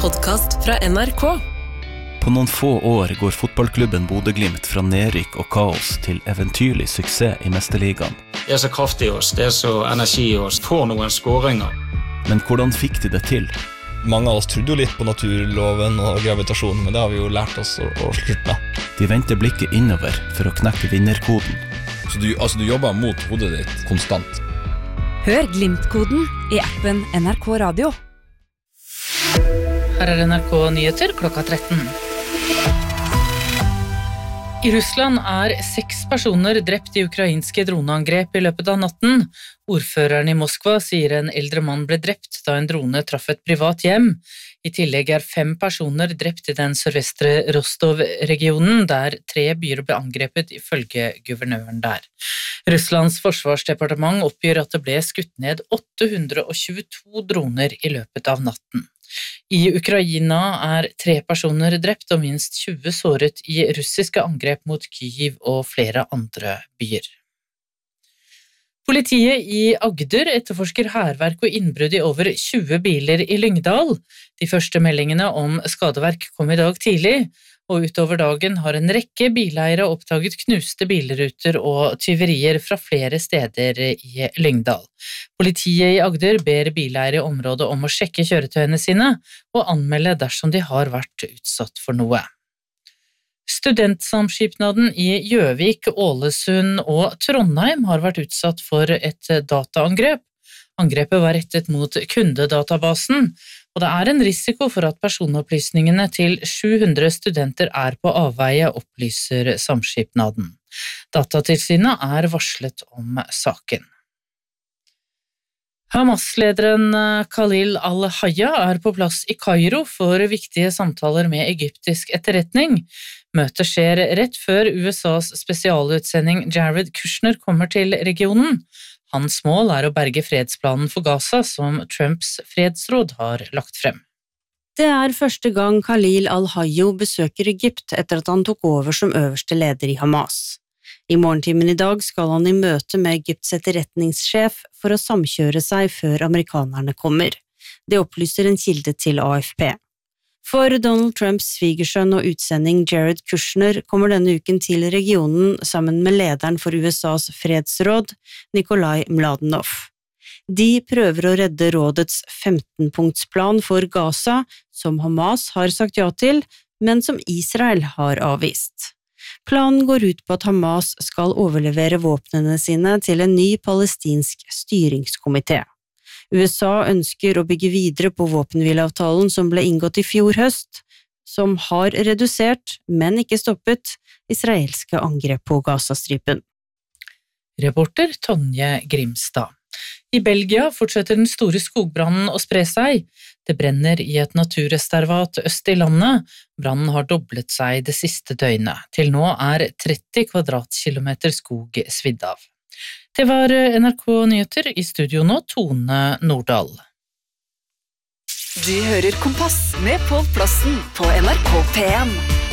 podcast fra NRK. På noen få år går fotballklubben Bodø/Glimt fra nedrykk og kaos til eventyrlig suksess i Mesterligaen. Det så kraftig i oss, det så energi i oss, får noen skåringer. Men hvordan fikk de det til? Mange av oss trodde jo litt på naturloven og gravitasjon, men det har vi jo lært oss å slutte med. De vendte blikket innover for å knekke vinnerkoden. Så du jobber mot hodet ditt konstant. Hør Glimt-koden i appen NRK Radio. Her NRK Nyheter klokka 13. I Russland 6 personer drept i ukrainske droneangrep i løpet av natten. Ordføreren i Moskva sier en eldre mann ble drept da en drone traff et privat hjem. I tillegg 5 personer drept i den sørvestre Rostov-regionen, der 3 byer ble angrepet ifølge guvernøren der. Russlands forsvarsdepartement oppgir at det ble skutt ned 822 droner i løpet av natten. I Ukraina 3 personer drept og minst 20 såret i russiske angrep mot Kyiv og flere andre byer. Politiet i Agder etterforsker hærverk og innbrudd i over 20 biler i Lyngdal. De første meldingene om skadeverk kom i dag tidlig, og utover dagen har en rekke bileiere oppdaget knuste bilruter og tyverier fra flere steder i Lyngdal. Politiet i Agder ber bileiere i området om å sjekke kjøretøyene sine og anmelde dersom de har vært utsatt for noe. Studentsamskipnaden i Gjøvik, Ålesund og Trondheim har vært utsatt for et dataangrep. Angrepet var rettet mot kundedatabasen, og det en risiko for at personopplysningene til 700 studenter på avveie, opplyser samskipnaden. Datatilsynet varslet om saken. Hamas-lederen Khalil al-Hayya på plass i Kairo for viktige samtaler med egyptisk etterretning. Møtet skjer rett før USAs spesialutsending Jared Kushner kommer til regionen. Hans mål å berge fredsplanen for Gaza som Trumps fredsråd har lagt frem. Det første gang Khalil al-Hayya besøker Egypt etter at han tok over som øverste leder i Hamas. I morgentimen i dag skal han i møte med Egypts etterretningssjef for å samkjøre seg før amerikanerne kommer. Det opplyser en kilde til AFP. For Donald Trumps svigersønn og utsending Jared Kushner kommer denne uken til regionen sammen med lederen for USAs fredsråd, Nikolai Mladenov. De prøver å redde rådets 15-punktsplan for Gaza, som Hamas har sagt ja til, men som Israel har avvist. Planen går ut på at Hamas skal overlevere våpnene sine til en ny palestinsk styringskomité. USA ønsker å bygge videre på våpenhvileavtalen som ble inngått i fjor høst, som har redusert, men ikke stoppet, israelske angrep på Gazastripen. Reporter Tonje Grimstad. I Belgia fortsetter den store skogbrannen å spre seg. Det brenner i et naturreservat øst i landet. Brannen har doblet seg det siste døgnet. Til nå 30 kvadratkilometer skog svidd av. Det var NRK Nyheter, i studio nå Tone Nordahl. Du hører Kompass med Pål Plassen på NRK P1.